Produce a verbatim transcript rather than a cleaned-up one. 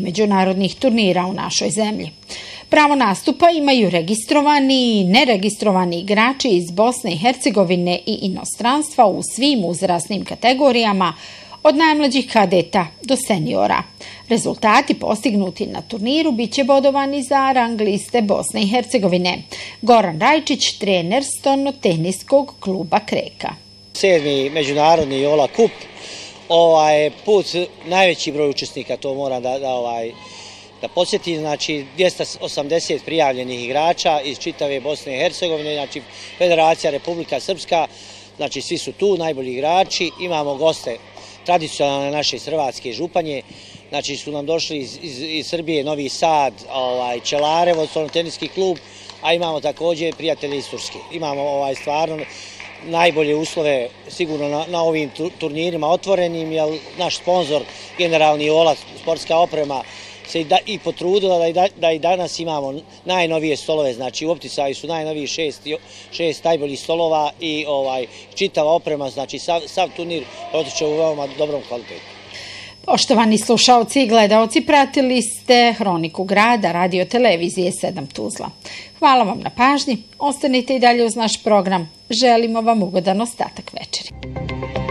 međunarodnih turnira u našoj zemlji. Pravo nastupa imaju registrovani i neregistrovani igrači iz Bosne i Hercegovine i inostranstva u svim uzrasnim kategorijama, od najmlađih kadeta do seniora. Rezultati postignuti na turniru biće bodovani za rang liste Bosne i Hercegovine. Goran Rajčić, trener Stolnoteniskog kluba Kreka. Sedmi međunarodni Jola Kup, ovaj put najveći broj učesnika, to moram da, da, ovaj, da podsjetim, znači dvjesto osamdeset prijavljenih igrača iz čitave Bosne i Hercegovine, znači Federacija Republika Srpska, znači svi su tu, najbolji igrači, imamo goste tradicionalne naše hrvatske Županje, znači su nam došli iz, iz, iz Srbije, Novi Sad, ovaj, Čelarevo, Stolnoteniski klub, a imamo također prijatelje iz Turske. Imamo ovaj, stvarno najbolje uslove sigurno na, na ovim turnirima otvorenim, jer naš sponsor, generalni Jola, sportska oprema, se i, da, i potrudila da i, da, da i danas imamo najnovije stolove, znači u opticaju su najnoviji šest, šest najboljih stolova i ovaj, čitava oprema, znači sav, sav turnir protiče u veoma dobrom kvalitetu. Poštovani slušaoci i gledaoci, pratili ste Hroniku grada radio televizije sedam Tuzla. Hvala vam na pažnji, ostanite i dalje uz naš program. Želimo vam ugodan ostatak večeri.